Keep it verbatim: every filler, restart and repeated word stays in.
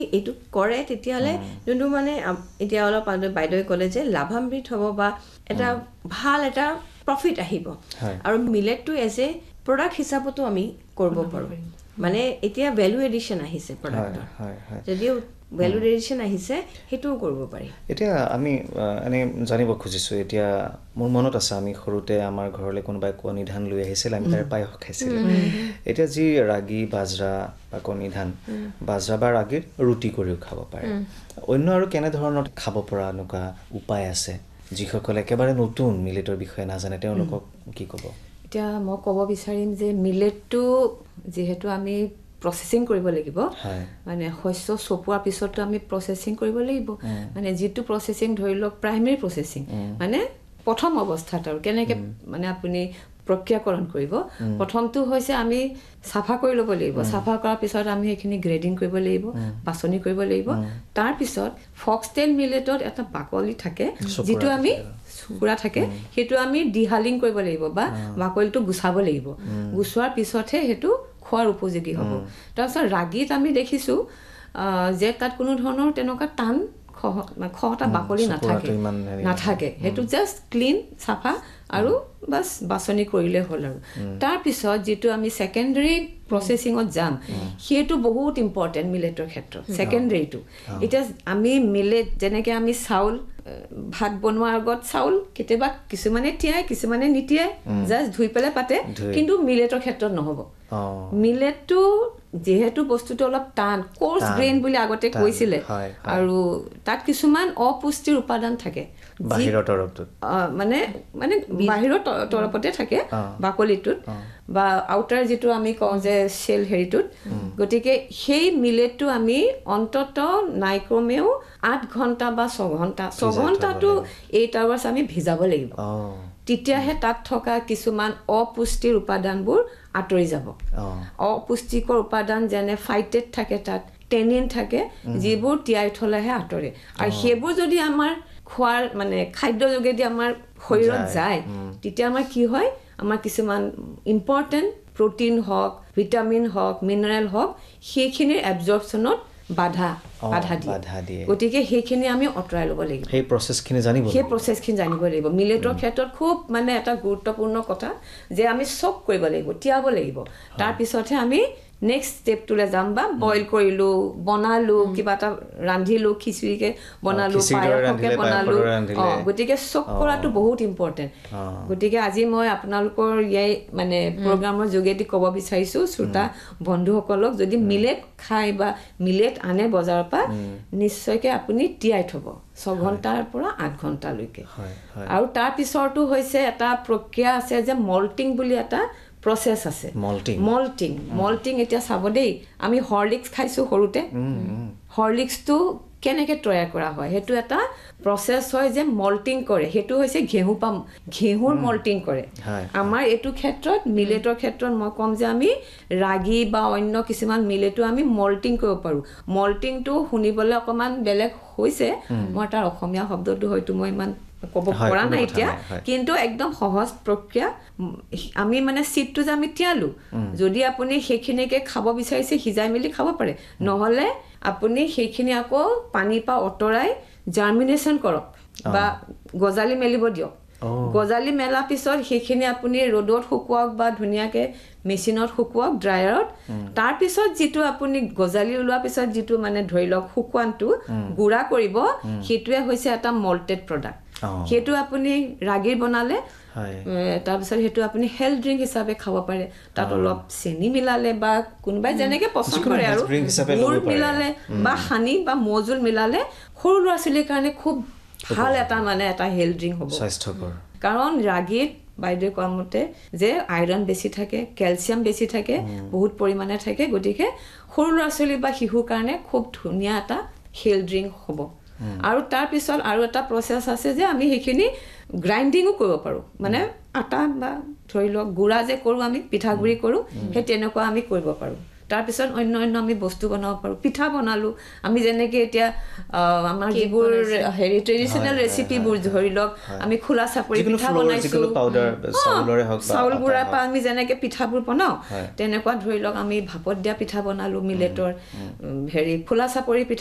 এইটো কৰে তেতিয়াহ'লে যোনটো মানে এতিয়া অলপ বাইদেৱে ক'লে যে লাভান্বিত হ'ব বা এটা ভাল এটা প্ৰফিট আহিব আৰু মিলেটটো এজ এ প্ৰডাক্ট হিচাপতো আমি কৰিব পাৰোঁ মানে এতিয়া ভেলু এডিশ্যন আহিছে প্ৰডাক্টৰ যদিও ভেলু এডিশ্যন আহিছে সেইটোও কৰিব পাৰি এতিয়া আমি এনে জানিব খুজিছোঁ এতিয়া মোৰ মনত আছে আমি সৰুতে আমাৰ ঘৰলৈ কোনোবাই কণী ধান লৈ আহিছিল আমি তাৰ পায়স খাইছিলোঁ এতিয়া যি ৰাগী বাজৰা বা কণী ধান বাজৰা বা ৰাগীৰ ৰুটি কৰিও খাব পাৰে অন্য আৰু কেনেধৰণৰ খাব পৰা এনেকুৱা উপায় আছে যিসকলে একেবাৰে নতুন মিলেটৰ বিষয়ে নাজানে তেওঁলোকক কি ক'ব এতিয়া মই ক'ব বিচাৰিম যে মিলেটটো যিহেতু আমি প্ৰসেসিং কৰিব লাগিব মানে শস্য চপোৱাৰ পিছতো আমি প্ৰসেসিং কৰিব লাগিব মানে যেটো প্ৰসেসিং ধৰি লওক প্ৰাইমেৰী প্ৰসেসিং মানে প্ৰথম অৱস্থাত আৰু কেনেকৈ মানে আপুনি প্ৰক্ৰিয়াকৰণ কৰিব প্ৰথমটো হৈছে আমি সাফা কৰি ল'ব লাগিব সাফা কৰাৰ পিছত আমি এখিনি গ্ৰেডিং কৰিব লাগিব বাছনি কৰিব লাগিব তাৰ পিছত ফক্সটেল মিলেটত এটা বাকলি থাকে যেটো আমি সুৰা থাকে হেতু আমি ডিহালিং কৰিব লাগিব বা বাকলিটো গুছাব লাগিব গুছৱাৰ পিছতহে হেতু খোৱাৰ উপযোগী হ'ব তাৰপিছত ৰাগীত আমি দেখিছো যে তাত কোনো ধৰণৰ তেনেকুৱা টান খহটা বাকলি নাথাকে নাথাকে হেতু জাস্ট ক্লিন সাফা আৰু বাস বাছনি কৰিলে হ'ল আৰু তাৰ পিছত যেটো আমি সেকেন্ডাৰী প্ৰসেসিংত যাম হেতু বহুত ইম্পৰ্টেন্ট মিলেটৰ ক্ষেত্ৰত সেকেন্ডাৰীটো এটা আমি মিলেট যেনেকৈ আমি চাউল ভাত বনোৱাৰ আগত চাউল কেতিয়াবা কিছুমানে তিয়াই কিছুমানে নিতিয়াই জাস্ট ধুই পেলে পাতে কিন্তু মিলেটৰ ক্ষেত্ৰত নহব মিলেটটো যেহেতু বস্তুটো অলপ টান কোৰ্স গ্ৰেইন বুলি আগতে কৈছিলে আৰু তাত কিছুমান অপুষ্টিৰ উপাদান থাকে বাহিৰৰ তৰফত মানে মানে বাহিৰৰ তৰফতে থাকে বাকলিটোত বা আউটাৰ যেটো আমি কওঁ যে সেল হেৰিটোত গতিকে সেই মিলেটটো আমি অন্তত নাইক্ৰমেও আঠ ঘণ্টা বা ছয় ঘণ্টা ছয় ঘণ্টাটো আঠ আৱাৰ্ছ আমি ভিজাব লাগিব তেতিয়াহে তাত থকা কিছুমান অপুষ্টিৰ উপাদানবোৰ আঁতৰি যাব অপুষ্টিকৰ উপাদান যেনে ফাইটেট থাকে তাত টেনিন থাকে যিবোৰ তিয়াই থলেহে আঁতৰে আৰু সেইবোৰ যদি আমাৰ খোৱাৰ মানে খাদ্য যোগেদি আমাৰ শৰীৰত যায় তেতিয়া আমাৰ কি হয় আমাৰ কিছুমান ইম্পৰ্টেন্ট প্ৰটিন হওক ভিটামিন হওক মিনাৰেল হওক সেইখিনিৰ এবজৰ্পচনত বাধা বাধা দিয়ে গতিকে সেইখিনি আমি অতৰাই ল'ব লাগিব সেই প্ৰসেসখিনি জানিব সেই প্ৰসেসখিনি জানিব লাগিব মিলেটৰ ক্ষেত্ৰত খুব মানে এটা গুৰুত্বপূৰ্ণ কথা যে আমি সব কৰিব লাগিব তিয়াব লাগিব তাৰ পিছতহে আমি নেক্সট স্টেপটোলে যাম বা বইল কৰিলো বনালো কিবা এটা ৰান্ধিলো খিচিৰিকে বনালো পায়সকে বনালো গতিকে সব কৰাটো বহুত ইম্পৰ্টেন্ট গতিকে আজি মই আপোনালোকৰ এই মানে প্ৰগ্ৰামৰ যোগেদি ক'ব বিচাৰিছো শ্ৰোতা বন্ধুসকলক যদি মিলেট খাই বা মিলেট আনে বজাৰৰ পৰা নিশ্চয়কৈ আপুনি তিয়াই থব ছয় ঘণ্টাৰ পৰা আঠ ঘণ্টা লৈকে আৰু তাৰ পিছৰটো হৈছে এটা প্ৰক্ৰিয়া আছে যে মল্টিং বুলি এটা প্ৰসেস আছে মল্টিং মল্টিং মল্টিং এতিয়া চাব দেই আমি হৰলিক্স খাইছো সৰুতে হৰলিক্সটো কেনেকৈ তৈয়াৰ কৰা হয় হেতু এটা প্ৰসেস হয় যে মল্টিং কৰে হেতু হৈছে ঘেহু পাম ঘেহুৰ মল্টিং কৰে আমাৰ এটো ক্ষেত্ৰত মিলেটৰ ক্ষেত্ৰত মই কম যে আমি ৰাগী বা অন্য কিছুমান মিলেটো আমি মল্টিং কৰিব পাৰো মল্টিংটো শুনিবলৈ অকমান বেলেগ হৈছে মই তাৰ অসমীয়া শব্দটো হয়তো মই ইমান ক'ব পৰা নাই এতিয়া কিন্তু একদম সহজ প্ৰক্ৰিয়া আমি মানে সিটটো যে আমি তিয়ালো যদি আপুনি সেইখিনিকে খাব বিচাৰিছে হিজাই মিলি খাব পাৰে নহলে আপুনি সেইখিনি আকৌ পানী পা অতৰাই জাৰ্মিনেশন কৰক বা গজালি মেলিব দিয়ক গজালি মেলা পিছত সেইখিনি আপুনি ৰ'দত শুকুৱাওক বা ধুনিয়াকে মেচিনত শুকুৱাওক ড্ৰায়াৰত তাৰ পিছত যেটো আপুনি গজালি ওলোৱা পিছত যেটো মানে ধৰি লওক শুকুৱানটো গুড়া কৰিব হেতুৱে হৈছে এটা মল্টেড প্ৰডাক্ট হেতু আপুনি ৰাগীৰ বনালে তাৰ পিছত হেতু আপুনি হেলথ ড্ৰিংক হিচাপে খাব পাৰে তাত অলপ চেনি মিলালে বা কোনবাই যেনেকৈ পছন্দ কৰে আৰু গুড় মিলালে বা হানি বা মজুল মিলালে সৰু ল'ৰা ছোৱালীৰ কাৰণে খুব ভাল এটা মানে এটা হেলথ ড্ৰিংক হ'ব স্বাস্থ্যকৰ কাৰণ ৰাগীত বাইদেউ কোৱা মতে যে আইৰন বেছি থাকে ক্যালসিয়াম বেছি থাকে বহুত পৰিমাণে থাকে গতিকে সৰু ল'ৰা ছোৱালী বা শিশুৰ কাৰণে খুব ধুনীয়া এটা হেলথ ড্ৰিংক হ'ব আৰু তাৰ পিছত আৰু এটা প্ৰসেস আছে যে আমি সেইখিনি গ্ৰাইন্ডিংও কৰিব পাৰো মানে আটা বা ধৰি লওক গুড়া যে কৰো আমি পিঠাগুৰি কৰো হে তেনেকুৱা আমি কৰিব পাৰো তাৰপিছত অন্য অন্য আমি বস্তু বনাব পাৰোঁ পিঠা বনালোঁ আমি যেনেকৈ এতিয়া আমাৰ যিবোৰ হেৰি ট্ৰেডিশ্যনেল ৰেচিপিবোৰ ধৰি লওক আমি খোলা চাপৰি পিঠা বনাইছোঁ চাউল গুড়াৰ পৰা আমি যেনেকৈ পিঠাবোৰ বনাওঁ তেনেকুৱা ধৰি লওক আমি ভাপত দিয়া পিঠা বনালোঁ মিলেটৰ হেৰি খোলা চাপৰি পিঠা